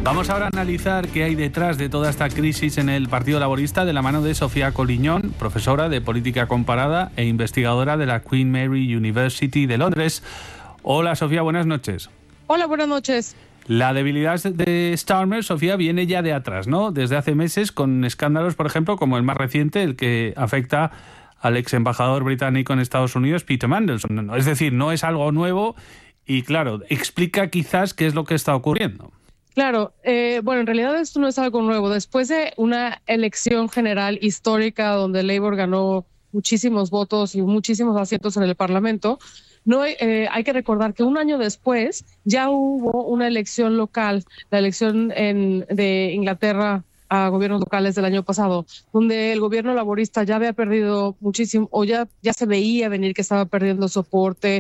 Vamos ahora a analizar qué hay detrás de toda esta crisis en el Partido Laborista de la mano de Sofía Collignon, profesora de Política Comparada e investigadora de la Queen Mary University de Londres. Hola Sofía, buenas noches. Hola, buenas noches. La debilidad de Starmer, Sofía, viene ya de atrás, ¿no? Desde hace meses, con escándalos, por ejemplo, como el más reciente, el que afecta al ex embajador británico en Estados Unidos, Peter Mandelson. Es decir, no es algo nuevo y, claro, explica quizás qué es lo que está ocurriendo. Claro, bueno, en realidad esto no es algo nuevo. Después de una elección general histórica donde Labour ganó muchísimos votos y muchísimos asientos en el Parlamento, hay que recordar que un año después ya hubo una elección local, la elección de Inglaterra a gobiernos locales del año pasado, donde el gobierno laborista ya había perdido muchísimo, o ya se veía venir que estaba perdiendo soporte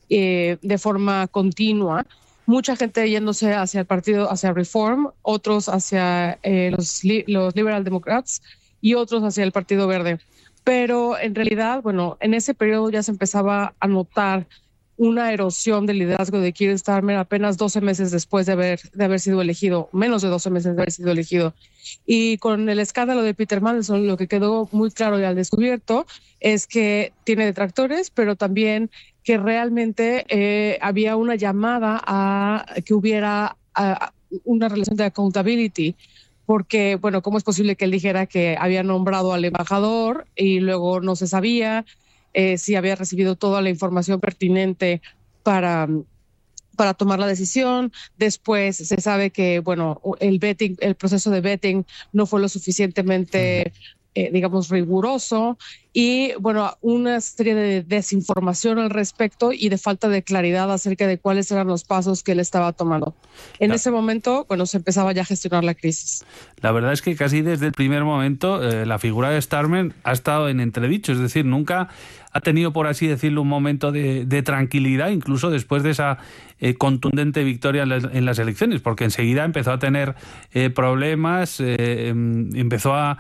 de forma continua. Mucha gente yéndose hacia el partido, hacia Reform, otros hacia los Liberal Democrats y otros hacia el Partido Verde. Pero en realidad, bueno, en ese periodo ya se empezaba a notar una erosión del liderazgo de Keir Starmer apenas 12 meses después de haber sido elegido, menos de 12 meses de haber sido elegido. Y con el escándalo de Peter Mandelson, lo que quedó muy claro y al descubierto es que tiene detractores, pero también que realmente había una llamada a que hubiera una relación de accountability, porque, bueno, ¿cómo es posible que él dijera que había nombrado al embajador y luego no se sabía si había recibido toda la información pertinente para tomar la decisión? Después se sabe que, bueno, el proceso de vetting no fue lo suficientemente digamos, riguroso y, bueno, una serie de desinformación al respecto y de falta de claridad acerca de cuáles eran los pasos que él estaba tomando. En ese momento, bueno, se empezaba ya a gestionar la crisis. La verdad es que casi desde el primer momento la figura de Starmer ha estado en entredicho, es decir, nunca ha tenido, por así decirlo, un momento de tranquilidad, incluso después de esa contundente victoria en las elecciones, porque enseguida empezó a tener problemas, empezó a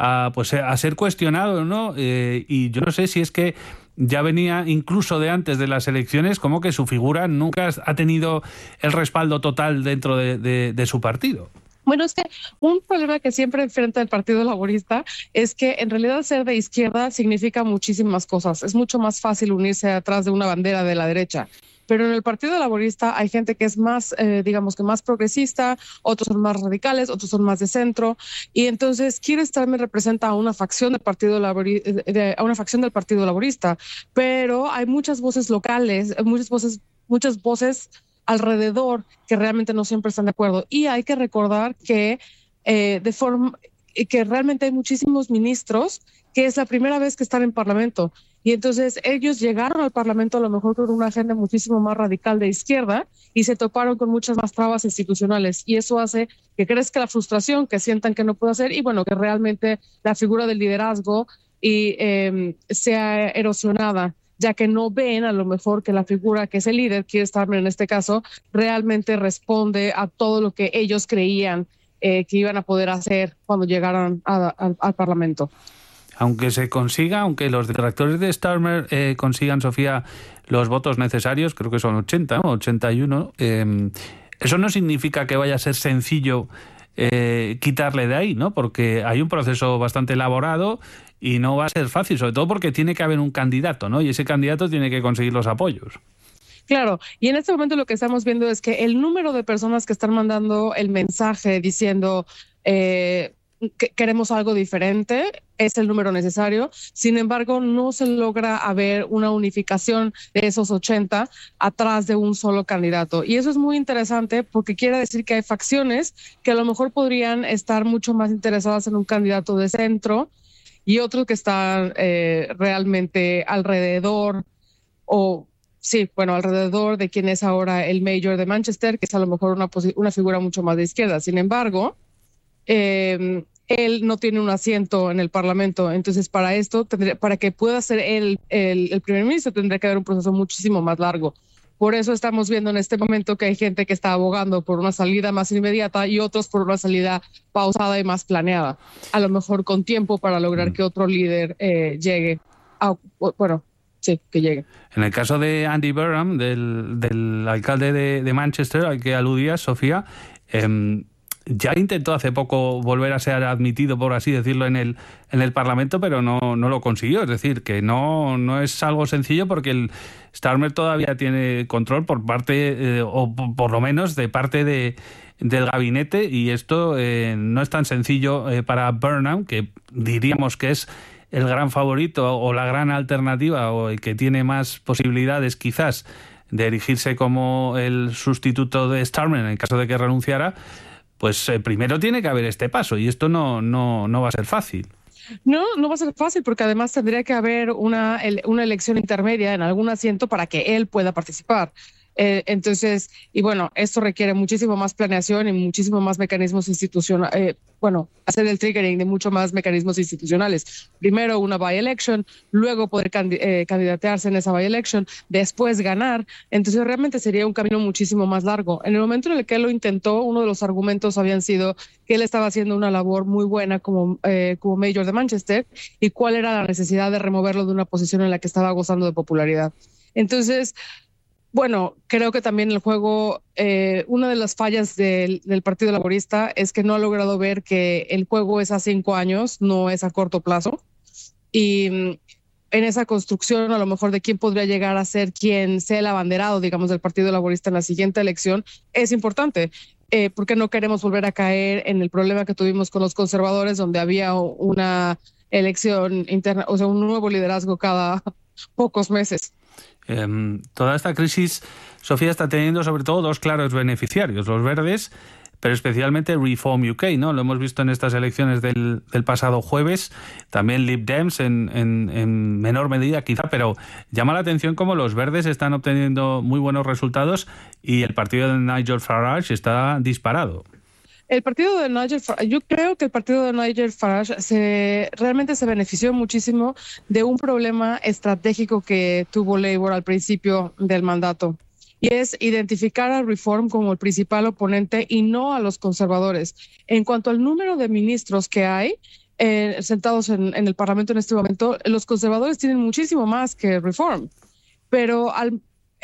ser cuestionado, ¿no? Y yo no sé si es que ya venía incluso de antes de las elecciones, como que su figura nunca ha tenido el respaldo total dentro de su partido. Bueno, es que un problema que siempre enfrenta el Partido Laborista es que en realidad ser de izquierda significa muchísimas cosas. Es mucho más fácil unirse atrás de una bandera de la derecha. Pero en el Partido Laborista hay gente que es más, digamos que más progresista, otros son más radicales, otros son más de centro. Y entonces Keir Starmer representa a una facción del Partido Laborista, pero hay muchas voces locales, muchas voces alrededor que realmente no siempre están de acuerdo. Y hay que recordar que que realmente hay muchísimos ministros que es la primera vez que están en Parlamento. Y entonces ellos llegaron al Parlamento a lo mejor con una agenda muchísimo más radical de izquierda y se toparon con muchas más trabas institucionales. Y eso hace que crezca la frustración, que sientan que no puede hacer y, bueno, que realmente la figura del liderazgo sea erosionada, ya que no ven a lo mejor que la figura que es el líder, Keir Starmer en este caso, realmente responde a todo lo que ellos creían que iban a poder hacer cuando llegaran al Parlamento. Aunque los detractores de Starmer consigan, Sofía, los votos necesarios, creo que son 80, ¿no? 81, eso no significa que vaya a ser sencillo quitarle de ahí, ¿no? Porque hay un proceso bastante elaborado y no va a ser fácil, sobre todo porque tiene que haber un candidato, ¿no? Y ese candidato tiene que conseguir los apoyos. Claro, y en este momento lo que estamos viendo es que el número de personas que están mandando el mensaje diciendo que queremos algo diferente es el número necesario. Sin embargo, no se logra haber una unificación de esos 80 atrás de un solo candidato. Y eso es muy interesante porque quiere decir que hay facciones que a lo mejor podrían estar mucho más interesadas en un candidato de centro y otros que están realmente alrededor alrededor de quien es ahora el mayor de Manchester, que es a lo mejor una figura mucho más de izquierda. Sin embargo, él no tiene un asiento en el Parlamento, entonces para que pueda ser él el primer ministro tendría que haber un proceso muchísimo más largo. Por eso estamos viendo en este momento que hay gente que está abogando por una salida más inmediata y otros por una salida pausada y más planeada, a lo mejor con tiempo para lograr que otro líder llegue. Sí, que llegue. En el caso de Andy Burnham, del alcalde de Manchester, al que aludías, Sofía, ya intentó hace poco volver a ser admitido, por así decirlo, en el Parlamento, pero no lo consiguió. Es decir, que no es algo sencillo, porque el Starmer todavía tiene control por parte, o por lo menos de parte del gabinete, y esto no es tan sencillo para Burnham, que diríamos que es el gran favorito o la gran alternativa, o el que tiene más posibilidades quizás de erigirse como el sustituto de Starmer en el caso de que renunciara. Pues primero tiene que haber este paso, y esto no va a ser fácil. No va a ser fácil, porque además tendría que haber una elección intermedia en algún asiento para que él pueda participar. Entonces, y bueno, esto requiere muchísimo más planeación y muchísimo más mecanismos institucionales, hacer el triggering de mucho más mecanismos institucionales. Primero una by-election, luego poder candidatearse en esa by-election, después ganar. Entonces realmente sería un camino muchísimo más largo. En el momento en el que él lo intentó, uno de los argumentos habían sido que él estaba haciendo una labor muy buena como mayor de Manchester, y cuál era la necesidad de removerlo de una posición en la que estaba gozando de popularidad. Entonces, bueno, creo que también el juego, una de las fallas del Partido Laborista es que no ha logrado ver que el juego es a 5 años, no es a corto plazo. Y en esa construcción, a lo mejor, de quién podría llegar a ser quien sea el abanderado, digamos, del Partido Laborista en la siguiente elección, es importante. Porque no queremos volver a caer en el problema que tuvimos con los conservadores, donde había una elección interna, o sea, un nuevo liderazgo cada pocos meses. Toda esta crisis, Sofía, está teniendo sobre todo dos claros beneficiarios: los verdes, pero especialmente Reform UK, ¿no? Lo hemos visto en estas elecciones del pasado jueves, también Lib Dems en menor medida quizá, pero llama la atención cómo los verdes están obteniendo muy buenos resultados y el partido de Nigel Farage está disparado. Yo creo que el partido de Nigel Farage realmente se benefició muchísimo de un problema estratégico que tuvo Labour al principio del mandato, y es identificar a Reform como el principal oponente y no a los conservadores. En cuanto al número de ministros que hay sentados en el Parlamento en este momento, los conservadores tienen muchísimo más que Reform, pero al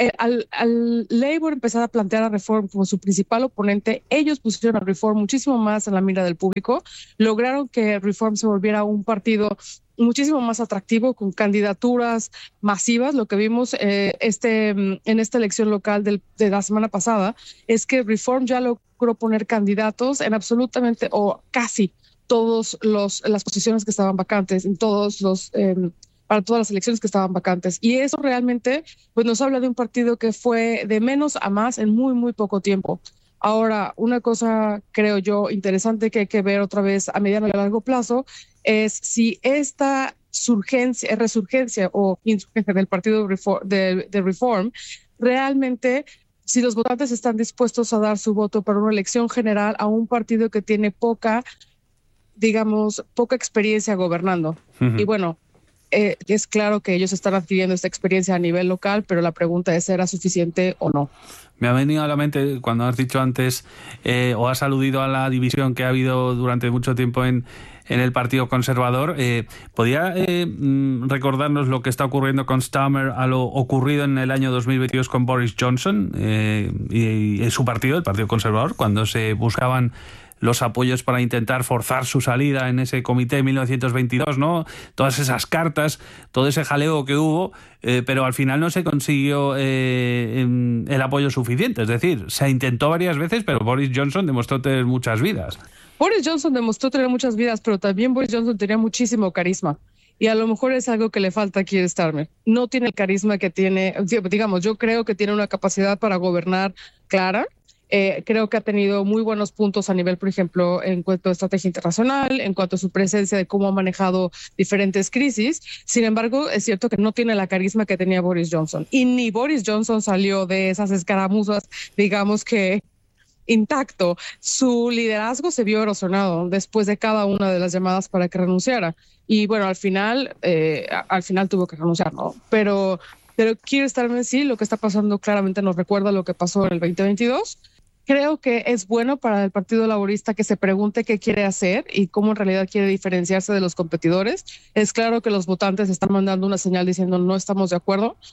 Labour empezar a plantear a Reform como su principal oponente, ellos pusieron a Reform muchísimo más en la mira del público, lograron que Reform se volviera un partido muchísimo más atractivo, con candidaturas masivas. Lo que vimos en esta elección local de la semana pasada es que Reform ya logró poner candidatos en absolutamente o casi todas las posiciones que estaban vacantes, para todas las elecciones que estaban vacantes. Y eso realmente pues nos habla de un partido que fue de menos a más en muy, muy poco tiempo. Ahora, una cosa, creo yo, interesante que hay que ver otra vez a mediano y a largo plazo es si esta resurgencia o insurgencia del partido de Reform, realmente, si los votantes están dispuestos a dar su voto para una elección general a un partido que tiene poca experiencia gobernando. Uh-huh. Y bueno, es claro que ellos están adquiriendo esta experiencia a nivel local, pero la pregunta es, ¿será suficiente o no? Me ha venido a la mente cuando has dicho antes o has aludido a la división que ha habido durante mucho tiempo en el Partido Conservador. ¿Podría recordarnos lo que está ocurriendo con Starmer a lo ocurrido en el año 2022 con Boris Johnson y su partido, el Partido Conservador, cuando se buscaban los apoyos para intentar forzar su salida en ese comité de 1922, ¿no? Todas esas cartas, todo ese jaleo que hubo, pero al final no se consiguió el apoyo suficiente. Es decir, se intentó varias veces, pero Boris Johnson demostró tener muchas vidas. Boris Johnson demostró tener muchas vidas, pero también Boris Johnson tenía muchísimo carisma. Y a lo mejor es algo que le falta a Keir Starmer. No tiene el carisma que tiene, digamos, yo creo que tiene una capacidad para gobernar clara. Creo que ha tenido muy buenos puntos a nivel, por ejemplo, en cuanto a estrategia internacional, en cuanto a su presencia, de cómo ha manejado diferentes crisis. Sin embargo, es cierto que no tiene la carisma que tenía Boris Johnson. Y ni Boris Johnson salió de esas escaramuzas, digamos que intacto. Su liderazgo se vio erosionado después de cada una de las llamadas para que renunciara. Y bueno, al final tuvo que renunciar, ¿no? Pero Keir Starmer, sí, lo que está pasando claramente nos recuerda lo que pasó en el 2022. Creo que es bueno para el Partido Laborista que se pregunte qué quiere hacer y cómo en realidad quiere diferenciarse de los competidores. Es claro que los votantes están mandando una señal diciendo no estamos de acuerdo,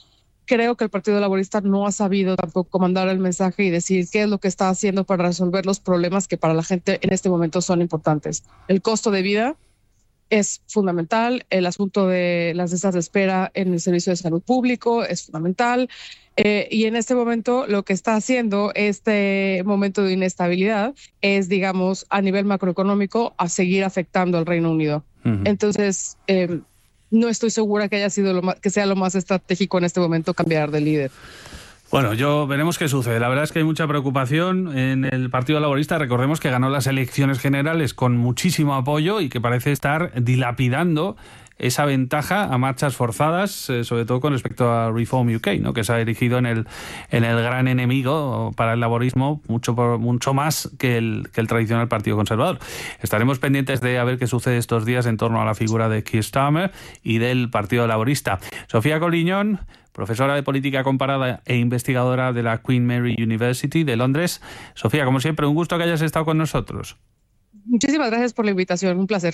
creo que el Partido Laborista no ha sabido tampoco mandar el mensaje y decir qué es lo que está haciendo para resolver los problemas que para la gente en este momento son importantes. El costo de vida es fundamental, el asunto de las listas de espera en el servicio de salud público es fundamental, y en este momento lo que está haciendo este momento de inestabilidad es, digamos, a nivel macroeconómico, a seguir afectando al Reino Unido. Entonces, no estoy segura que haya sido que sea lo más estratégico en este momento cambiar de líder. Bueno, veremos qué sucede. La verdad es que hay mucha preocupación en el Partido Laborista. Recordemos que ganó las elecciones generales con muchísimo apoyo y que parece estar dilapidando esa ventaja a marchas forzadas, sobre todo con respecto a Reform UK, ¿no? Que se ha erigido en el gran enemigo para el laborismo, mucho más que el tradicional Partido Conservador. Estaremos pendientes de a ver qué sucede estos días en torno a la figura de Keir Starmer y del Partido Laborista. Sofía Colliñón, profesora de Política Comparada e investigadora de la Queen Mary University de Londres. Sofía, como siempre, un gusto que hayas estado con nosotros. Muchísimas gracias por la invitación, un placer.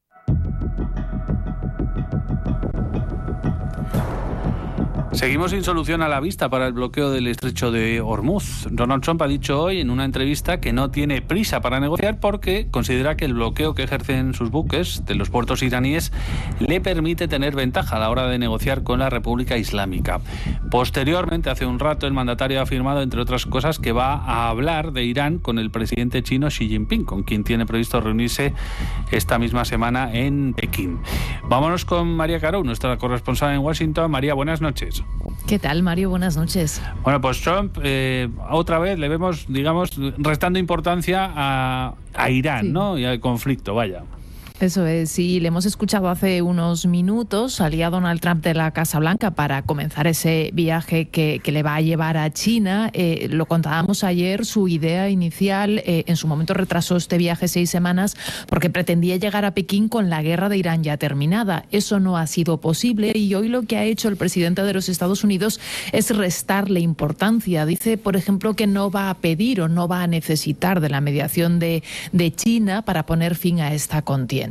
Seguimos sin solución a la vista para el bloqueo del estrecho de Hormuz. Donald Trump ha dicho hoy en una entrevista que no tiene prisa para negociar porque considera que el bloqueo que ejercen sus buques de los puertos iraníes le permite tener ventaja a la hora de negociar con la República Islámica. Posteriormente, hace un rato, el mandatario ha afirmado, entre otras cosas, que va a hablar de Irán con el presidente chino Xi Jinping, con quien tiene previsto reunirse esta misma semana en Pekín. Vámonos con María Caro, nuestra corresponsal en Washington. María, buenas noches. ¿Qué tal, Mario? Buenas noches. Bueno, pues Trump, otra vez le vemos, digamos, restando importancia a Irán, sí, ¿no? Y al conflicto, vaya. Eso es, sí, le hemos escuchado hace unos minutos, salía Donald Trump de la Casa Blanca para comenzar ese viaje que le va a llevar a China. Lo contábamos ayer, su idea inicial, en su momento retrasó este viaje 6 semanas porque pretendía llegar a Pekín con la guerra de Irán ya terminada. Eso no ha sido posible y hoy lo que ha hecho el presidente de los Estados Unidos es restarle importancia. Dice, por ejemplo, que no va a pedir o no va a necesitar de la mediación de China para poner fin a esta contienda.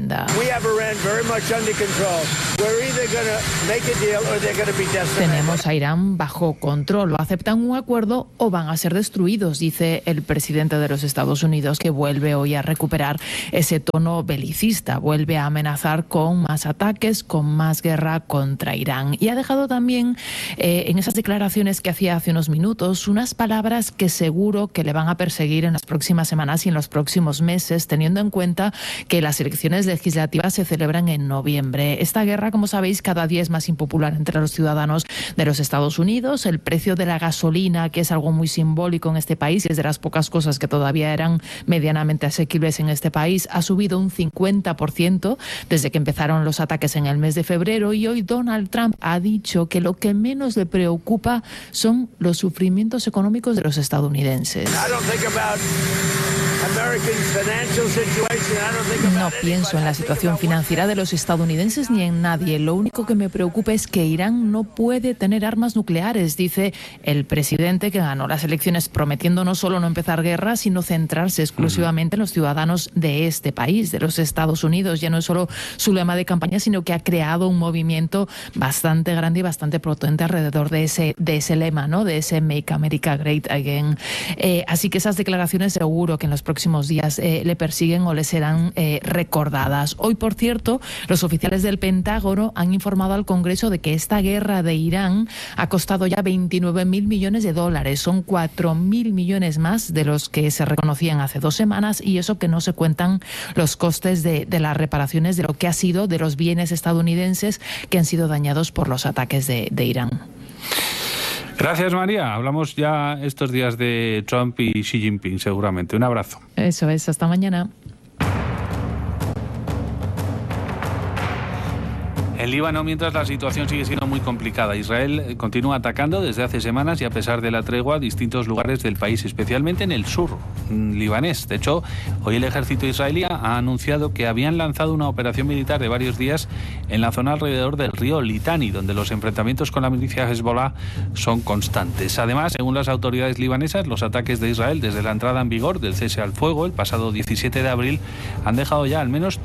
Tenemos a Irán bajo control. O aceptan un acuerdo o van a ser destruidos, dice el presidente de los Estados Unidos, que vuelve hoy a recuperar ese tono belicista. Vuelve a amenazar con más ataques, con más guerra contra Irán. Y ha dejado también en esas declaraciones que hacía hace unos minutos unas palabras que seguro que le van a perseguir en las próximas semanas y en los próximos meses, teniendo en cuenta que las elecciones legislativas se celebran en noviembre. Esta guerra, como sabéis, cada día es más impopular entre los ciudadanos de los Estados Unidos. El precio de la gasolina, que es algo muy simbólico en este país y es de las pocas cosas que todavía eran medianamente asequibles en este país, ha subido un 50% desde que empezaron los ataques en el mes de febrero, y hoy Donald Trump ha dicho que lo que menos le preocupa son los sufrimientos económicos de los estadounidenses. No pienso en la situación financiera de los estadounidenses ni en nadie. Lo único que me preocupa es que Irán no puede tener armas nucleares, dice el presidente, que ganó las elecciones prometiendo no solo no empezar guerra, sino centrarse exclusivamente en los ciudadanos de este país, de los Estados Unidos. Ya no es solo su lema de campaña, sino que ha creado un movimiento bastante grande y bastante potente alrededor de ese lema, ¿no? De ese Make America Great Again. Así que esas declaraciones seguro que en los próximos días le persiguen o le serán recordadas. Hoy, por cierto, los oficiales del Pentágono han informado al Congreso de que esta guerra de Irán ha costado ya 29.000 millones de dólares. Son 4.000 millones más de los que se reconocían hace 2 semanas, y eso que no se cuentan los costes de las reparaciones de lo que ha sido de los bienes estadounidenses que han sido dañados por los ataques de Irán. Gracias, María. Hablamos ya estos días de Trump y Xi Jinping, seguramente. Un abrazo. Eso es, hasta mañana. En Líbano, mientras, la situación sigue siendo muy complicada. Israel continúa atacando desde hace semanas y, a pesar de la tregua, distintos lugares del país, especialmente en el sur. libanés. De hecho, hoy el ejército israelí ha anunciado que habían lanzado una operación militar de varios días en la zona alrededor del río Litani, donde los enfrentamientos con la milicia Hezbollah son constantes. Además, según las autoridades libanesas, los ataques de Israel desde la entrada en vigor del cese al fuego el pasado 17 de abril han dejado ya al menos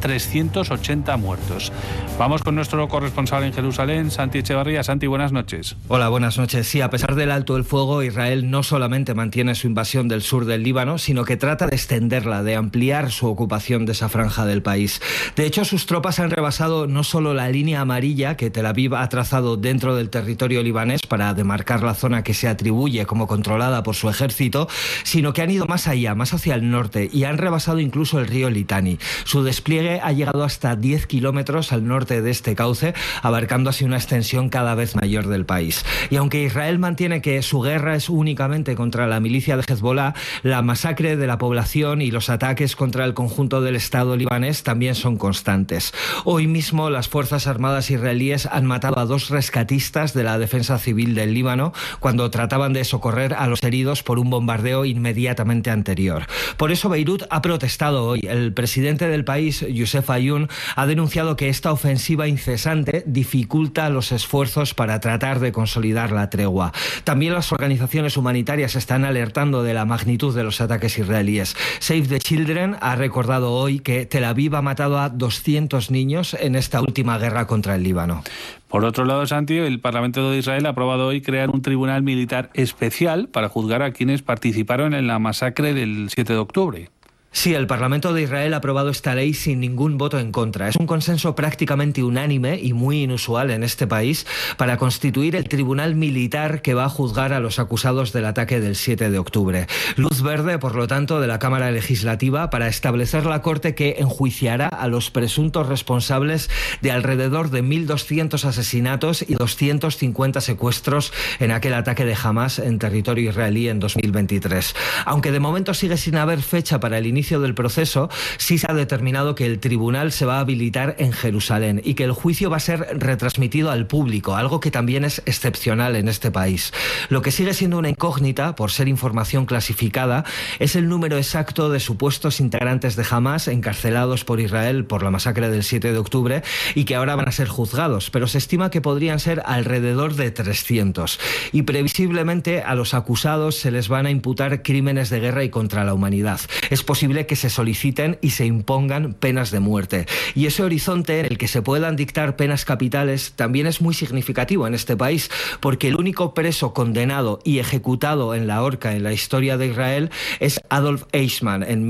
380 muertos. Vamos con nuestro corresponsal en Jerusalén, Santi Echevarría. Santi, buenas noches. Hola, buenas noches. Sí, a pesar del alto el fuego, Israel no solamente mantiene su invasión del sur del Líbano, sino que trata de extenderla, de ampliar su ocupación de esa franja del país. De hecho, sus tropas han rebasado no solo la línea amarilla que Tel Aviv ha trazado dentro del territorio libanés para demarcar la zona que se atribuye como controlada por su ejército, sino que han ido más allá, más hacia el norte, y han rebasado incluso el río Litani. Su despliegue ha llegado hasta 10 kilómetros al norte de este cauce, abarcando así una extensión cada vez mayor del país. Y aunque Israel mantiene que su guerra es únicamente contra la milicia de Hezbollah, la masacre de la población y los ataques contra el conjunto del Estado libanés también son constantes. Hoy mismo las Fuerzas Armadas israelíes han matado a 2 rescatistas de la Defensa Civil del Líbano cuando trataban de socorrer a los heridos por un bombardeo inmediatamente anterior. Por eso Beirut ha protestado hoy. El presidente del país, Youssef Ayoun, ha denunciado que esta ofensiva incesante dificulta los esfuerzos para tratar de consolidar la tregua. También las organizaciones humanitarias están alertando de la magnitud de los ataques israelíes. Save the Children ha recordado hoy que Tel Aviv ha matado a 200 niños en esta última guerra contra el Líbano. Por otro lado, Santi, el Parlamento de Israel ha aprobado hoy crear un tribunal militar especial para juzgar a quienes participaron en la masacre del 7 de octubre. Sí, el Parlamento de Israel ha aprobado esta ley sin ningún voto en contra. Es un consenso prácticamente unánime y muy inusual en este país para constituir el tribunal militar que va a juzgar a los acusados del ataque del 7 de octubre. Luz verde, por lo tanto, de la Cámara Legislativa para establecer la Corte que enjuiciará a los presuntos responsables de alrededor de 1.200 asesinatos y 250 secuestros en aquel ataque de Hamas en territorio israelí en 2023. Aunque de momento sigue sin haber fecha para el inicio del proceso, sí se ha determinado que el tribunal se va a habilitar en Jerusalén y que el juicio va a ser retransmitido al público, algo que también es excepcional en este país. Lo que sigue siendo una incógnita, por ser información clasificada, es el número exacto de supuestos integrantes de Hamas encarcelados por Israel por la masacre del 7 de octubre y que ahora van a ser juzgados, pero se estima que podrían ser alrededor de 300. Y previsiblemente a los acusados se les van a imputar crímenes de guerra y contra la humanidad. Es posible que se soliciten y se impongan penas de muerte. Y ese horizonte en el que se puedan dictar penas capitales también es muy significativo en este país, porque el único preso condenado y ejecutado en la horca en la historia de Israel es Adolf Eichmann en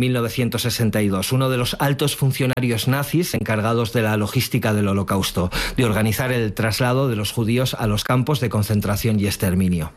1962, uno de los altos funcionarios nazis encargados de la logística del Holocausto, de organizar el traslado de los judíos a los campos de concentración y exterminio.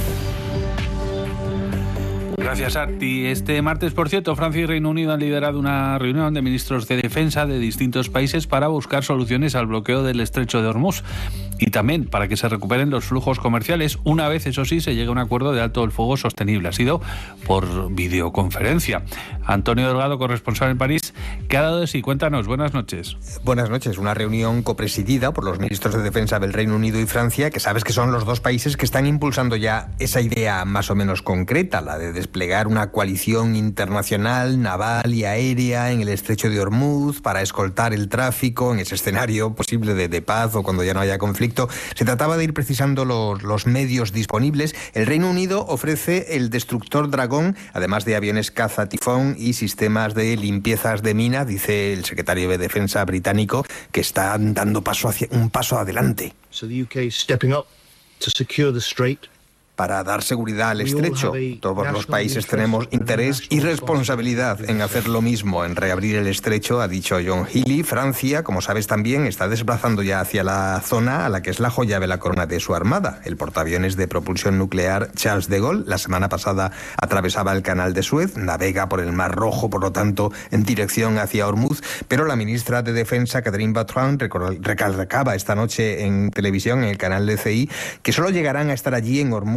Gracias, Arti. Este martes, por cierto, Francia y Reino Unido han liderado una reunión de ministros de defensa de distintos países para buscar soluciones al bloqueo del estrecho de Hormuz y también para que se recuperen los flujos comerciales una vez, eso sí, se llegue a un acuerdo de alto el fuego sostenible. Ha sido por videoconferencia. Antonio Delgado, corresponsal en París, ¿qué ha dado de sí? Cuéntanos, buenas noches. Buenas noches. Una reunión copresidida por los ministros de defensa del Reino Unido y Francia, que sabes que son los dos países que están impulsando ya esa idea más o menos concreta, la de desplegar una coalición internacional, naval y aérea en el estrecho de Hormuz para escoltar el tráfico en ese escenario posible de paz o cuando ya no haya conflicto. Se trataba de ir precisando los medios disponibles. El Reino Unido ofrece el destructor Dragón, además de aviones caza Tifón y sistemas de limpiezas de mina, dice el secretario de Defensa británico, que están dando un paso adelante. So the UK is stepping up to secure the strait. Para dar seguridad al estrecho. Todos los países tenemos interés y responsabilidad en hacer lo mismo, en reabrir el estrecho, ha dicho John Healey. Francia, como sabes también, está desplazando ya hacia la zona a la que es la joya de la corona de su armada. El portaaviones de propulsión nuclear Charles de Gaulle, la semana pasada atravesaba el canal de Suez, navega por el Mar Rojo, por lo tanto, en dirección hacia Hormuz, pero la ministra de Defensa, Catherine Bertrand, recalcaba esta noche en televisión, en el canal DCI, que solo llegarán a estar allí en Hormuz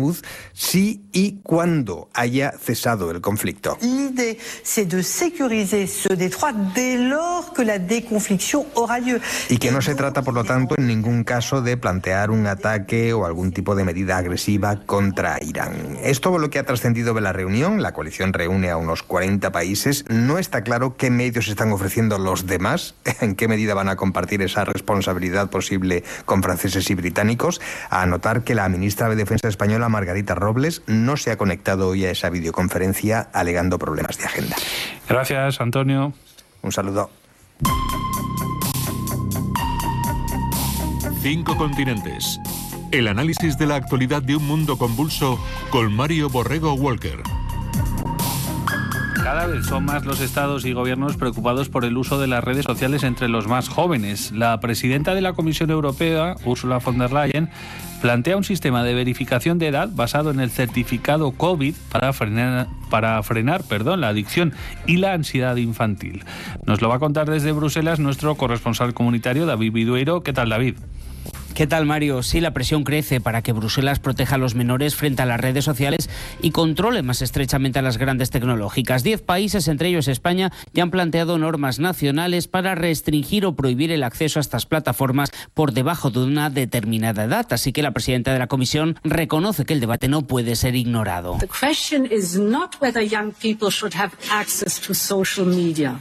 salud si y cuando haya cesado el conflicto. L'idée, c'est de sécuriser ce détroit dès lors que la déconfliction aura lieu. Y que no se trata, por lo tanto, en ningún caso de plantear un ataque o algún tipo de medida agresiva contra Irán. Es todo lo que ha trascendido de la reunión. La coalición reúne a unos 40 países. No está claro qué medios están ofreciendo los demás, en qué medida van a compartir esa responsabilidad posible con franceses y británicos. A anotar que la ministra de Defensa española, Margarita Robles, no se ha conectado hoy a esa videoconferencia alegando problemas de agenda. Gracias, Antonio. Un saludo. 5 continentes. El análisis de la actualidad de un mundo convulso con Mario Borrego Walker. Cada vez son más los estados y gobiernos preocupados por el uso de las redes sociales entre los más jóvenes. La presidenta de la Comisión Europea, Ursula von der Leyen, plantea un sistema de verificación de edad basado en el certificado COVID para frenar la adicción y la ansiedad infantil. Nos lo va a contar desde Bruselas nuestro corresponsal comunitario, David Vidueiro. ¿Qué tal, David? ¿Qué tal, Mario? Sí, la presión crece para que Bruselas proteja a los menores frente a las redes sociales y controle más estrechamente a las grandes tecnológicas. 10 países, entre ellos España, ya han planteado normas nacionales para restringir o prohibir el acceso a estas plataformas por debajo de una determinada edad. Así que la presidenta de la Comisión reconoce que el debate no puede ser ignorado. The question is not whether young people should have access to social media.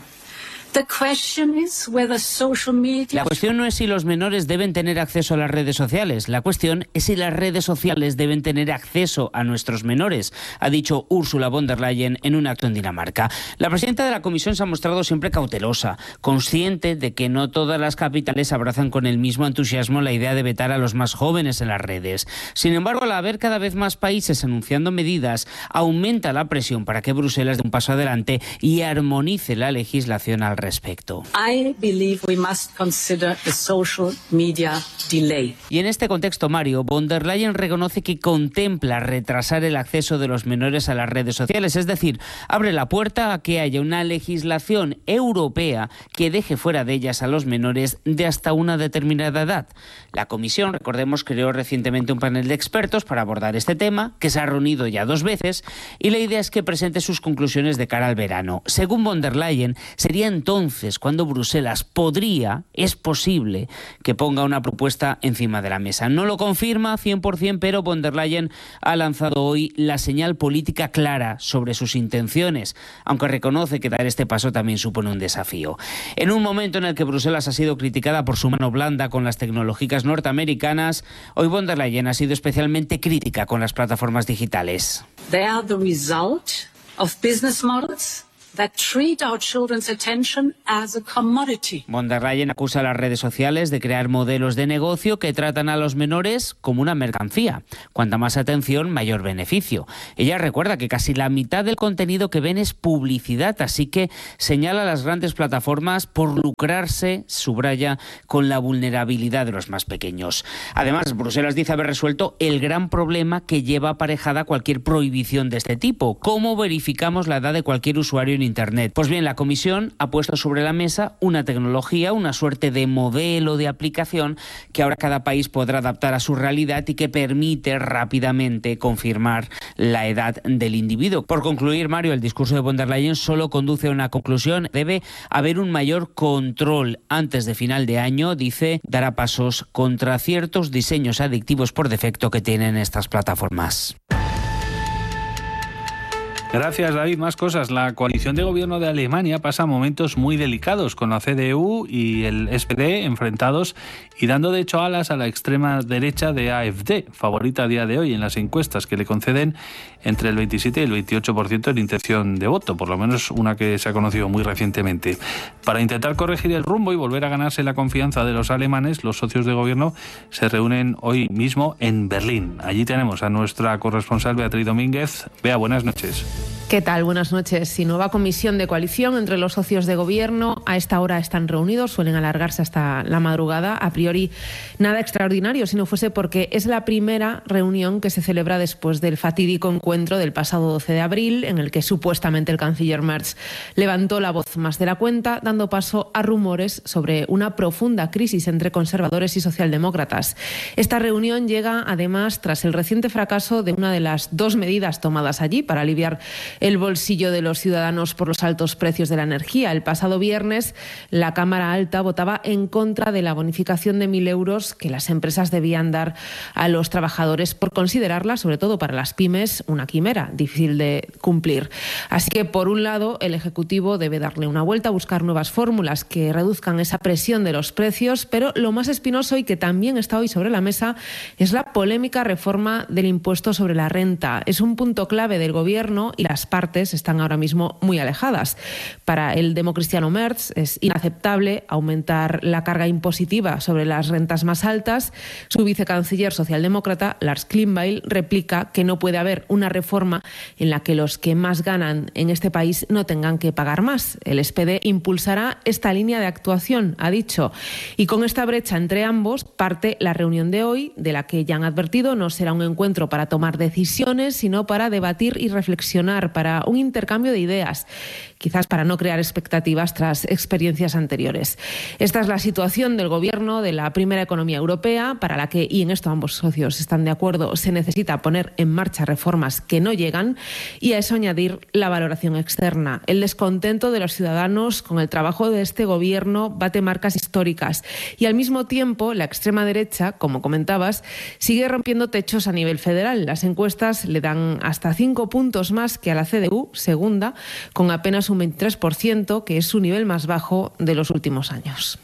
La cuestión no es si los menores deben tener acceso a las redes sociales. La cuestión es si las redes sociales deben tener acceso a nuestros menores, ha dicho Ursula von der Leyen en un acto en Dinamarca. La presidenta de la Comisión se ha mostrado siempre cautelosa, consciente de que no todas las capitales abrazan con el mismo entusiasmo la idea de vetar a los más jóvenes en las redes. Sin embargo, al haber cada vez más países anunciando medidas, aumenta la presión para que Bruselas dé un paso adelante y armonice la legislación al respecto. I believe we must consider the social media delay. Y en este contexto, Mario, von der Leyen reconoce que contempla retrasar el acceso de los menores a las redes sociales, es decir, abre la puerta a que haya una legislación europea que deje fuera de ellas a los menores de hasta una determinada edad. La Comisión, recordemos, creó recientemente un panel de expertos para abordar este tema, que se ha reunido ya 2 veces, y la idea es que presente sus conclusiones de cara al verano. Según von der Leyen, sería entonces cuando Bruselas es posible que ponga una propuesta encima de la mesa. No lo confirma 100%, pero von der Leyen ha lanzado hoy la señal política clara sobre sus intenciones, aunque reconoce que dar este paso también supone un desafío. En un momento en el que Bruselas ha sido criticada por su mano blanda con las tecnológicas norteamericanas, hoy von der Leyen ha sido especialmente crítica con las plataformas digitales. They are the result of business models that treat our children's attention as a commodity. Von der Leyen acusa a las redes sociales de crear modelos de negocio que tratan a los menores como una mercancía. Cuanta más atención, mayor beneficio. Ella recuerda que casi la mitad del contenido que ven es publicidad, así que señala a las grandes plataformas por lucrarse, subraya, con la vulnerabilidad de los más pequeños. Además, Bruselas dice haber resuelto el gran problema que lleva aparejada cualquier prohibición de este tipo. ¿Cómo verificamos la edad de cualquier usuario en Internet? Pues bien, la Comisión ha puesto sobre la mesa una tecnología, una suerte de modelo de aplicación que ahora cada país podrá adaptar a su realidad y que permite rápidamente confirmar la edad del individuo. Por concluir, Mario, el discurso de von der Leyen solo conduce a una conclusión. Debe haber un mayor control. Antes de final de año, dice, dará pasos contra ciertos diseños adictivos por defecto que tienen estas plataformas. Gracias, David. Más cosas. La coalición de gobierno de Alemania pasa momentos muy delicados con la CDU y el SPD enfrentados y dando de hecho alas a la extrema derecha de AfD, favorita a día de hoy en las encuestas que le conceden entre el 27 y el 28% en intención de voto, por lo menos una que se ha conocido muy recientemente. Para intentar corregir el rumbo y volver a ganarse la confianza de los alemanes, los socios de gobierno se reúnen hoy mismo en Berlín. Allí tenemos a nuestra corresponsal Beatriz Domínguez. Bea, buenas noches. ¿Qué tal? Buenas noches. Y nueva comisión de coalición entre los socios de gobierno. A esta hora están reunidos, suelen alargarse hasta la madrugada. A priori, nada extraordinario, si no fuese porque es la primera reunión que se celebra después del fatídico encuentro del pasado 12 de abril, en el que supuestamente el canciller Merz levantó la voz más de la cuenta, dando paso a rumores sobre una profunda crisis entre conservadores y socialdemócratas. Esta reunión llega, además, tras el reciente fracaso de una de las dos medidas tomadas allí para aliviar el bolsillo de los ciudadanos por los altos precios de la energía. El pasado viernes, la Cámara Alta votaba en contra de la bonificación de 1.000 euros que las empresas debían dar a los trabajadores por considerarla, sobre todo para las pymes, una quimera difícil de cumplir. Así que, por un lado, el Ejecutivo debe darle una vuelta, buscar nuevas fórmulas que reduzcan esa presión de los precios, pero lo más espinoso y que también está hoy sobre la mesa es la polémica reforma del impuesto sobre la renta. Es un punto clave del Gobierno y las partes están ahora mismo muy alejadas. Para el democristiano Merz es inaceptable aumentar la carga impositiva sobre las rentas más altas. Su vicecanciller socialdemócrata, Lars Klingbeil, replica que no puede haber una reforma en la que los que más ganan en este país no tengan que pagar más. El SPD impulsará esta línea de actuación, ha dicho. Y con esta brecha entre ambos parte la reunión de hoy, de la que ya han advertido no será un encuentro para tomar decisiones, sino para debatir y reflexionar, para un intercambio de ideas, quizás para no crear expectativas tras experiencias anteriores. Esta es la situación del Gobierno de la primera economía europea, para la que, y en esto ambos socios están de acuerdo, se necesita poner en marcha reformas que no llegan, y a eso añadir la valoración externa. El descontento de los ciudadanos con el trabajo de este Gobierno bate marcas históricas, y al mismo tiempo la extrema derecha, como comentabas, sigue rompiendo techos a nivel federal. Las encuestas le dan hasta 5 puntos más que a la CDU, segunda, con apenas un 23%, que es su nivel más bajo de los últimos años.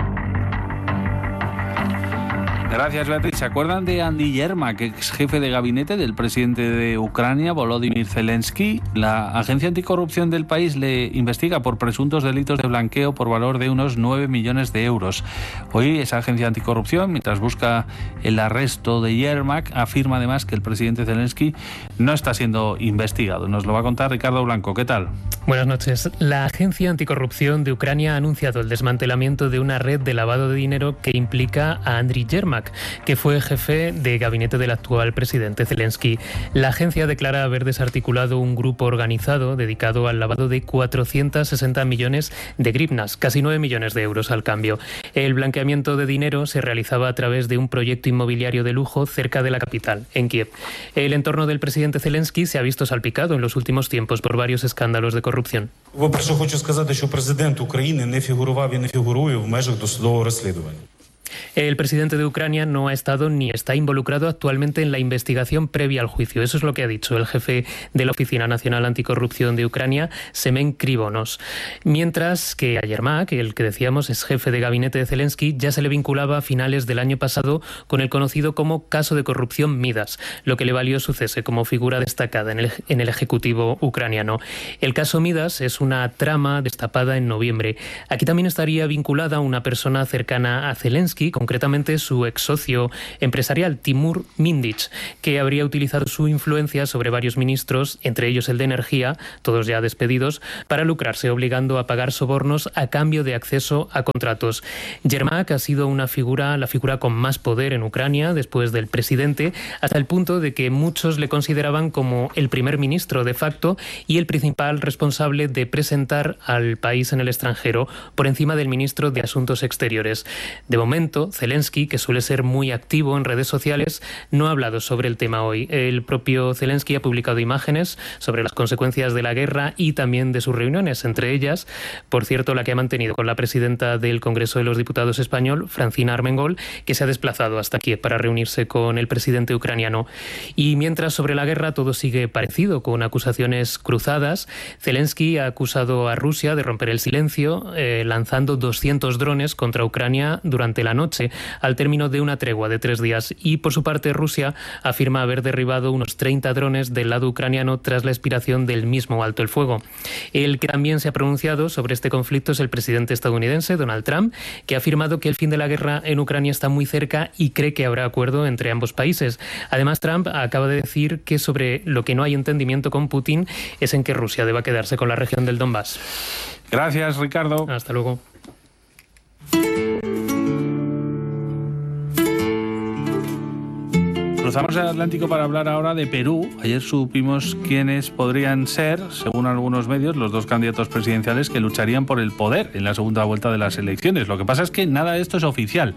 Gracias, Beatriz. ¿Se acuerdan de Andy Yermak, ex jefe de gabinete del presidente de Ucrania, Volodymyr Zelensky? La agencia anticorrupción del país le investiga por presuntos delitos de blanqueo por valor de unos 9 millones de euros. Hoy esa agencia anticorrupción, mientras busca el arresto de Yermak, afirma además que el presidente Zelensky no está siendo investigado. Nos lo va a contar Ricardo Blanco. ¿Qué tal? Buenas noches. La agencia anticorrupción de Ucrania ha anunciado el desmantelamiento de una red de lavado de dinero que implica a Andriy Yermak, que fue jefe de gabinete del actual presidente Zelensky. La agencia declara haber desarticulado un grupo organizado dedicado al lavado de 460 millones de grivnas, casi 9 millones de euros al cambio. El blanqueamiento de dinero se realizaba a través de un proyecto inmobiliario de lujo cerca de la capital, en Kiev. El entorno del presidente Zelensky se ha visto salpicado en los últimos tiempos por varios escándalos de corrupción. По-перше, хочу сказати, що президент України не фігурував і не фігурує в межах досудового розслідування. El presidente de Ucrania no ha estado ni está involucrado actualmente en la investigación previa al juicio. Eso es lo que ha dicho el jefe de la Oficina Nacional Anticorrupción de Ucrania, Semen Krivonos. Mientras que a Yermak, el que decíamos es jefe de gabinete de Zelensky, ya se le vinculaba a finales del año pasado con el conocido como caso de corrupción Midas, lo que le valió su cese como figura destacada en el Ejecutivo ucraniano. El caso Midas es una trama destapada en noviembre. Aquí también estaría vinculada una persona cercana a Zelensky, concretamente su ex socio empresarial Timur Mindich, que habría utilizado su influencia sobre varios ministros, entre ellos el de Energía, todos ya despedidos, para lucrarse, obligando a pagar sobornos a cambio de acceso a contratos. Yermak ha sido la figura con más poder en Ucrania después del presidente, hasta el punto de que muchos le consideraban como el primer ministro de facto y el principal responsable de presentar al país en el extranjero por encima del ministro de Asuntos Exteriores. De momento, Zelensky, que suele ser muy activo en redes sociales, no ha hablado sobre el tema hoy. El propio Zelensky ha publicado imágenes sobre las consecuencias de la guerra y también de sus reuniones, entre ellas, por cierto, la que ha mantenido con la presidenta del Congreso de los Diputados español, Francina Armengol, que se ha desplazado hasta Kiev para reunirse con el presidente ucraniano. Y mientras sobre la guerra todo sigue parecido, con acusaciones cruzadas, Zelensky ha acusado a Rusia de romper el silencio, lanzando 200 drones contra Ucrania durante la noche, anoche, al término de una tregua de 3 días. Y por su parte, Rusia afirma haber derribado unos 30 drones del lado ucraniano tras la expiración del mismo alto el fuego. El que también se ha pronunciado sobre este conflicto es el presidente estadounidense, Donald Trump, que ha afirmado que el fin de la guerra en Ucrania está muy cerca y cree que habrá acuerdo entre ambos países. Además, Trump acaba de decir que sobre lo que no hay entendimiento con Putin es en que Rusia deba quedarse con la región del Donbass. Gracias, Ricardo. Hasta luego. Cruzamos el Atlántico para hablar ahora de Perú. Ayer supimos quiénes podrían ser, según algunos medios, los 2 candidatos presidenciales que lucharían por el poder en la segunda vuelta de las elecciones. Lo que pasa es que nada de esto es oficial.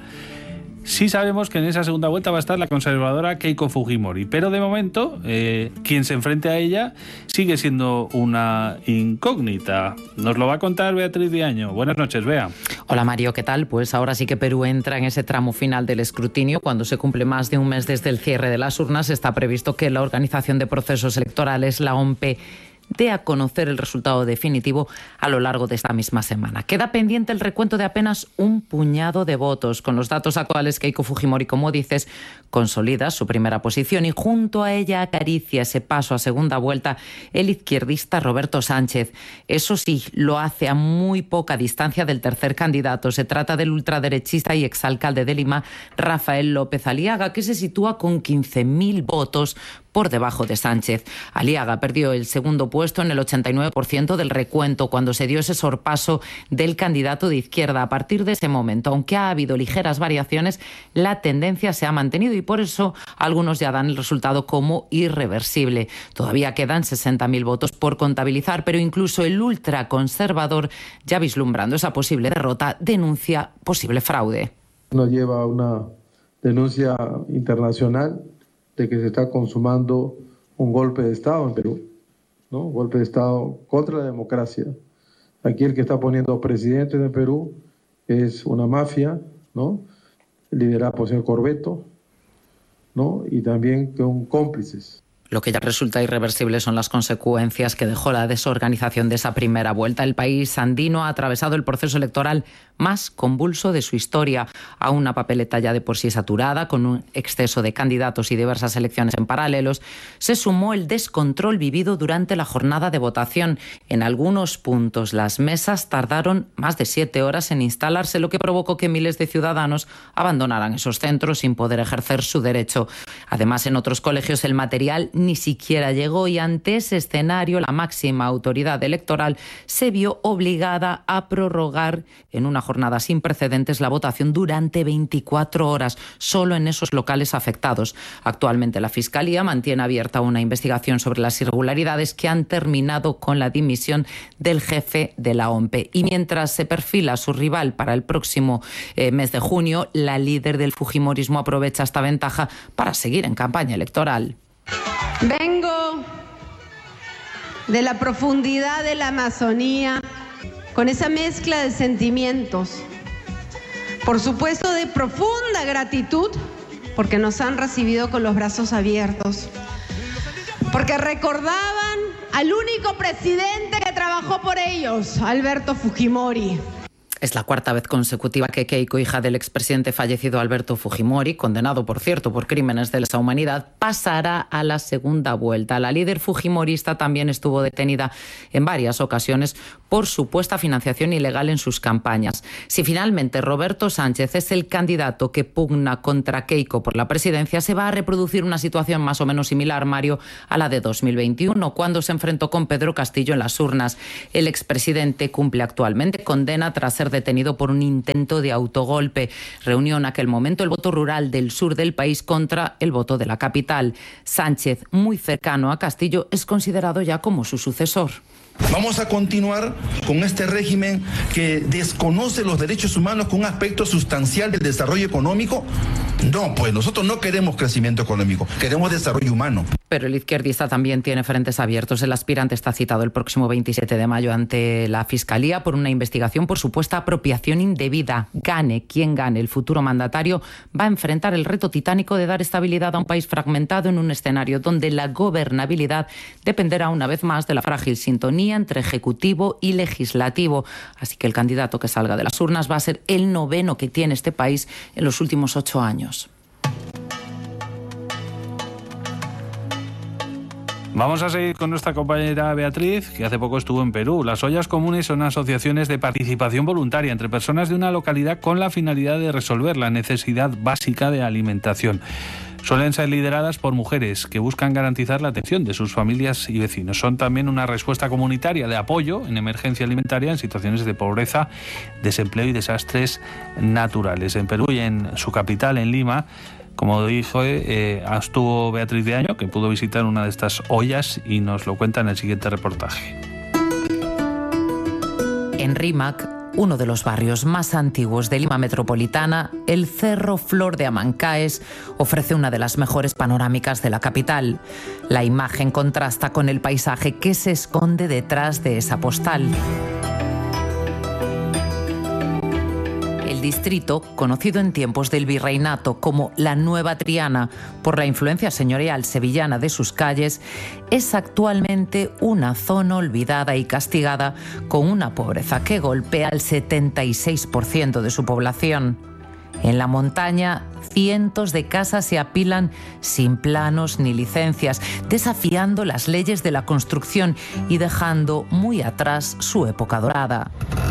Sí sabemos que en esa segunda vuelta va a estar la conservadora Keiko Fujimori, pero de momento quien se enfrente a ella sigue siendo una incógnita. Nos lo va a contar Beatriz Diaño. Buenas noches, Bea. Hola Mario, ¿qué tal? Pues ahora sí que Perú entra en ese tramo final del escrutinio. Cuando se cumple más de un mes desde el cierre de las urnas, está previsto que la Organización de Procesos Electorales, la OMP, dé a conocer el resultado definitivo a lo largo de esta misma semana. Queda pendiente el recuento de apenas un puñado de votos. Con los datos actuales, Keiko Fujimori, como dices, consolida su primera posición y junto a ella acaricia ese paso a segunda vuelta el izquierdista Roberto Sánchez. Eso sí, lo hace a muy poca distancia del tercer candidato. Se trata del ultraderechista y exalcalde de Lima, Rafael López Aliaga, que se sitúa con 15.000 votos por debajo de Sánchez. Aliaga perdió el segundo puesto en el 89% del recuento cuando se dio ese sorpaso del candidato de izquierda. A partir de ese momento, aunque ha habido ligeras variaciones, la tendencia se ha mantenido y por eso algunos ya dan el resultado como irreversible. Todavía quedan 60.000 votos por contabilizar, pero incluso el ultraconservador, ya vislumbrando esa posible derrota, denuncia posible fraude. Nos lleva a una denuncia internacional de que se está consumando un golpe de Estado en Perú, ¿no? Un golpe de Estado contra la democracia. Aquí el que está poniendo presidente de Perú es una mafia, ¿no? Liderada por el señor Corbeto, ¿no? Y también con cómplices. Lo que ya resulta irreversible son las consecuencias que dejó la desorganización de esa primera vuelta. El país andino ha atravesado el proceso electoral más convulso de su historia, a una papeleta ya de por sí saturada, con un exceso de candidatos y diversas elecciones en paralelos. Se sumó el descontrol vivido durante la jornada de votación. En algunos puntos las mesas tardaron más de 7 horas en instalarse, lo que provocó que miles de ciudadanos abandonaran esos centros sin poder ejercer su derecho. Además, en otros colegios el material ni siquiera llegó y ante ese escenario la máxima autoridad electoral se vio obligada a prorrogar en una jornada sin precedentes la votación durante 24 horas, solo en esos locales afectados. Actualmente la Fiscalía mantiene abierta una investigación sobre las irregularidades que han terminado con la dimisión del jefe de la OMP. Y mientras se perfila su rival para el próximo mes de junio, la líder del fujimorismo aprovecha esta ventaja para seguir en campaña electoral. Vengo de la profundidad de la Amazonía con esa mezcla de sentimientos, por supuesto de profunda gratitud, porque nos han recibido con los brazos abiertos, porque recordaban al único presidente que trabajó por ellos, Alberto Fujimori. Es la cuarta vez consecutiva que Keiko, hija del expresidente fallecido Alberto Fujimori, condenado por cierto por crímenes de lesa humanidad, pasará a la segunda vuelta. La líder fujimorista también estuvo detenida en varias ocasiones por supuesta financiación ilegal en sus campañas. Si finalmente Roberto Sánchez es el candidato que pugna contra Keiko por la presidencia, se va a reproducir una situación más o menos similar, Mario, a la de 2021, cuando se enfrentó con Pedro Castillo en las urnas. El expresidente cumple actualmente condena tras ser detenido por un intento de autogolpe. Reunió en aquel momento el voto rural del sur del país contra el voto de la capital. Sánchez, muy cercano a Castillo, es considerado ya como su sucesor. Vamos a continuar con este régimen que desconoce los derechos humanos con un aspecto sustancial del desarrollo económico. No, pues nosotros no queremos crecimiento económico, queremos desarrollo humano. pero el izquierdista también tiene frentes abiertos. El aspirante está citado el próximo 27 de mayo ante la Fiscalía por una investigación por supuesta apropiación indebida. Gane quien gane, el futuro mandatario va a enfrentar el reto titánico de dar estabilidad a un país fragmentado en un escenario donde la gobernabilidad dependerá una vez más de la frágil sintonía entre ejecutivo y legislativo. Así que el candidato que salga de las urnas va a ser el noveno que tiene este país en los últimos 8 años. Vamos a seguir con nuestra compañera Beatriz, que hace poco estuvo en Perú. Las ollas comunes son asociaciones de participación voluntaria entre personas de una localidad con la finalidad de resolver la necesidad básica de alimentación. Suelen ser lideradas por mujeres que buscan garantizar la atención de sus familias y vecinos. Son también una respuesta comunitaria de apoyo en emergencia alimentaria en situaciones de pobreza, desempleo y desastres naturales. En Perú y en su capital, en Lima, como dijo, estuvo Beatriz de Año, que pudo visitar una de estas ollas y nos lo cuenta en el siguiente reportaje. En Rímac, uno de los barrios más antiguos de Lima metropolitana, el Cerro Flor de Amancaes ofrece una de las mejores panorámicas de la capital. La imagen contrasta con el paisaje que se esconde detrás de esa postal. El distrito, conocido en tiempos del virreinato como la Nueva Triana por la influencia señorial sevillana de sus calles, es actualmente una zona olvidada y castigada con una pobreza que golpea al 76% de su población. En la montaña, cientos de casas se apilan sin planos ni licencias, desafiando las leyes de la construcción y dejando muy atrás su época dorada.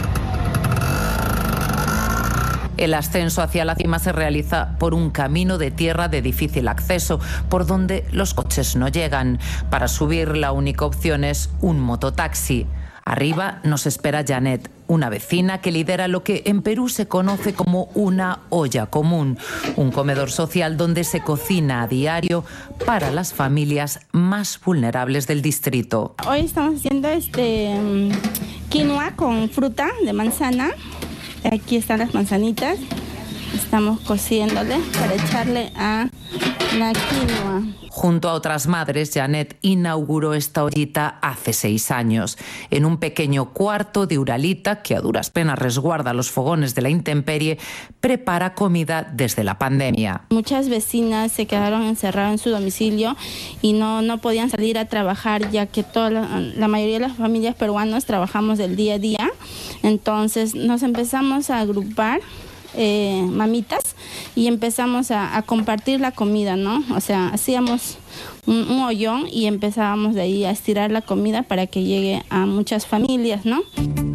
El ascenso hacia la cima se realiza por un camino de tierra de difícil acceso, por donde los coches no llegan. Para subir, la única opción es un mototaxi. Arriba nos espera Janet, una vecina que lidera lo que en Perú se conoce como una olla común, un comedor social donde se cocina a diario para las familias más vulnerables del distrito. Hoy estamos haciendo quinoa con fruta de manzana. Aquí están las manzanitas. Estamos cociéndole para echarle a la quinoa. Junto a otras madres, Janet inauguró esta ollita hace 6 años. En un pequeño cuarto de Uralita, que a duras penas resguarda los fogones de la intemperie, prepara comida desde la pandemia. Muchas vecinas se quedaron encerradas en su domicilio y no podían salir a trabajar, ya que la mayoría de las familias peruanas trabajamos del día a día. Entonces nos empezamos a agrupar mamitas y empezamos a compartir la comida, ¿no? O sea, hacíamos un hoyón y empezábamos de ahí a estirar la comida para que llegue a muchas familias, ¿no?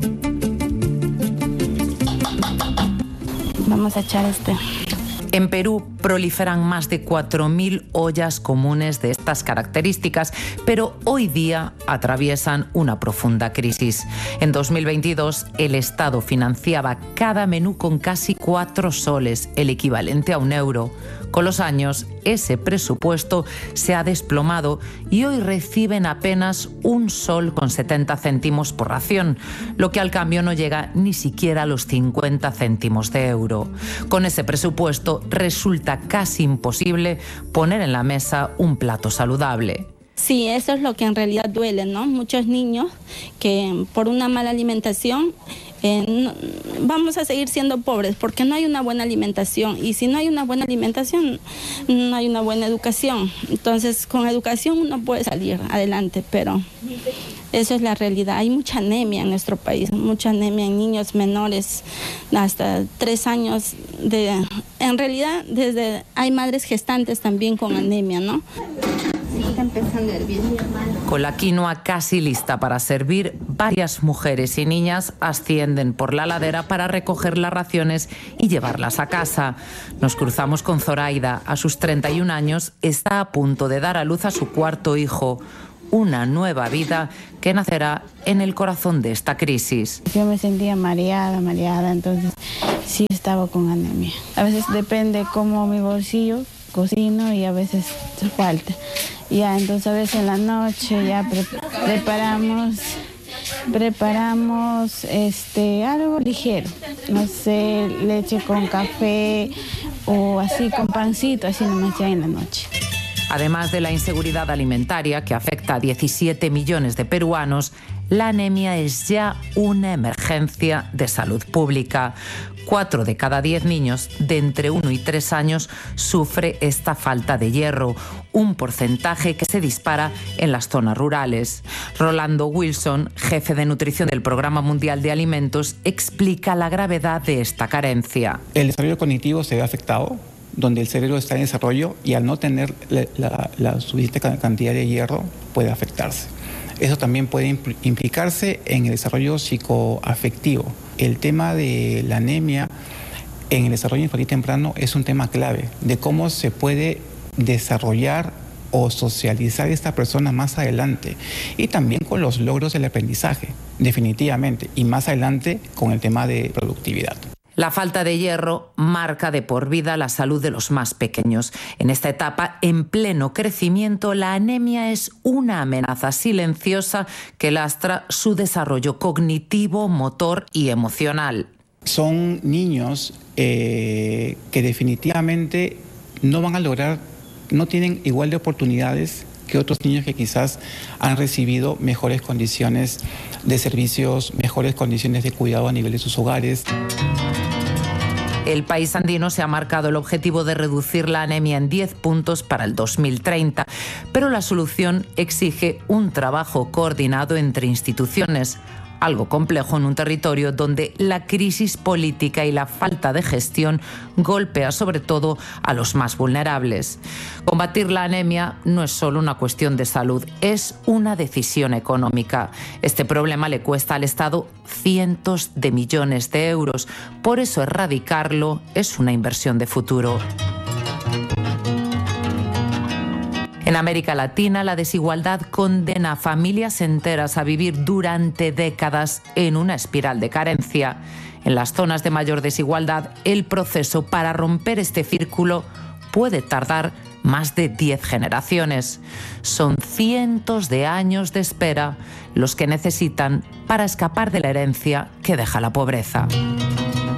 Vamos a echar En Perú proliferan más de 4.000 ollas comunes de estas características, pero hoy día atraviesan una profunda crisis. En 2022, el Estado financiaba cada menú con casi 4 soles, el equivalente a €1. Con los años, ese presupuesto se ha desplomado y hoy reciben apenas 1 sol con 70 céntimos por ración, lo que al cambio no llega ni siquiera a los 50 céntimos de euro. Con ese presupuesto resulta casi imposible poner en la mesa un plato saludable. Sí, eso es lo que en realidad duele, ¿no? Muchos niños que por una mala alimentación vamos a seguir siendo pobres porque no hay una buena alimentación, y si no hay una buena alimentación no hay una buena educación. Entonces con educación uno puede salir adelante, pero eso es la realidad. Hay mucha anemia en nuestro país, mucha anemia en niños menores hasta 3 años. En realidad hay madres gestantes también con anemia, ¿no? Está empezando a hervir. Con la quinoa casi lista para servir, varias mujeres y niñas ascienden por la ladera para recoger las raciones y llevarlas a casa. Nos cruzamos con Zoraida. A sus 31 años está a punto de dar a luz a su 4º hijo. Una nueva vida que nacerá en el corazón de esta crisis. Yo me sentía mareada, entonces sí estaba con anemia. A veces depende cómo mi bolsillo cocino y a veces falta. Ya, entonces a veces en la noche ya preparamos algo ligero, no sé, leche con café o así con pancito, así nomás ya en la noche. Además de la inseguridad alimentaria que afecta a 17 millones de peruanos, la anemia es ya una emergencia de salud pública. 4 de cada 10 niños de entre 1 y 3 años sufre esta falta de hierro, un porcentaje que se dispara en las zonas rurales. Rolando Wilson, jefe de nutrición del Programa Mundial de Alimentos, explica la gravedad de esta carencia. El desarrollo cognitivo se ve afectado, donde el cerebro está en desarrollo y al no tener la suficiente cantidad de hierro puede afectarse. Eso también puede implicarse en el desarrollo psicoafectivo. El tema de la anemia en el desarrollo infantil temprano es un tema clave de cómo se puede desarrollar o socializar esta persona más adelante, y también con los logros del aprendizaje, definitivamente, y más adelante con el tema de productividad. La falta de hierro marca de por vida la salud de los más pequeños. En esta etapa, en pleno crecimiento, la anemia es una amenaza silenciosa que lastra su desarrollo cognitivo, motor y emocional. Son niños que definitivamente no van a lograr, no tienen igual de oportunidades que otros niños que quizás han recibido mejores condiciones de servicios, mejores condiciones de cuidado a nivel de sus hogares. El país andino se ha marcado el objetivo de reducir la anemia en 10 puntos para el 2030, pero la solución exige un trabajo coordinado entre instituciones, algo complejo en un territorio donde la crisis política y la falta de gestión golpea sobre todo a los más vulnerables. Combatir la anemia no es solo una cuestión de salud, es una decisión económica. Este problema le cuesta al Estado cientos de millones de euros. Por eso erradicarlo es una inversión de futuro. En América Latina, la desigualdad condena a familias enteras a vivir durante décadas en una espiral de carencia. En las zonas de mayor desigualdad, el proceso para romper este círculo puede tardar más de 10 generaciones. Son cientos de años de espera los que necesitan para escapar de la herencia que deja la pobreza.